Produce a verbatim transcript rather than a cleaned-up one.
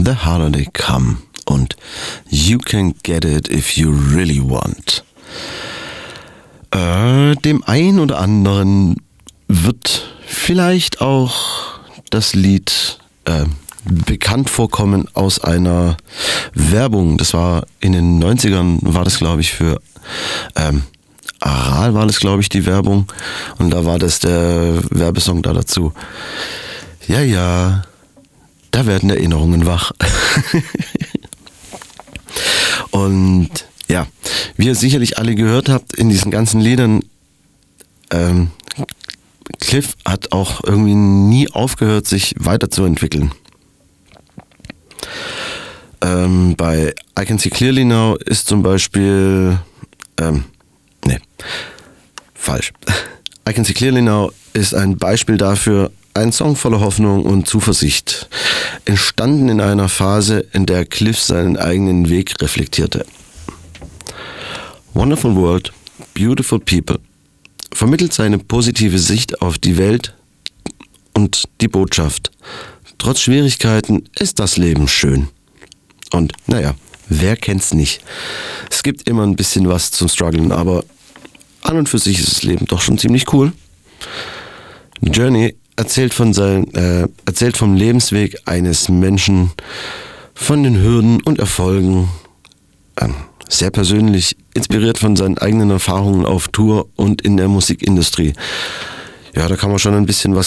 The Harder They Come und You Can Get It If You Really Want. Äh, dem einen oder anderen wird vielleicht auch das Lied äh, bekannt vorkommen aus einer Werbung. Das war in den neunzigern, war das glaube ich für ähm, Aral war das glaube ich die Werbung und da war das der Werbesong da dazu. Ja, ja, da werden Erinnerungen wach. Und ja, wie ihr sicherlich alle gehört habt in diesen ganzen Liedern, ähm, Cliff hat auch irgendwie nie aufgehört, sich weiterzuentwickeln. Ähm, bei I Can See Clearly Now ist zum Beispiel, ähm, nee, falsch. I Can See Clearly Now ist ein Beispiel dafür, ein Song voller Hoffnung und Zuversicht, entstanden in einer Phase, in der Cliff seinen eigenen Weg reflektierte. Wonderful World, Beautiful People vermittelt seine positive Sicht auf die Welt und die Botschaft: Trotz Schwierigkeiten ist das Leben schön. Und naja, wer kennt's nicht? Es gibt immer ein bisschen was zum Strugglen, aber an und für sich ist das Leben doch schon ziemlich cool. Journey erzählt von sein, äh, erzählt vom Lebensweg eines Menschen, von den Hürden und Erfolgen, äh, sehr persönlich, inspiriert von seinen eigenen Erfahrungen auf Tour und in der Musikindustrie. Ja, da kann man schon ein bisschen was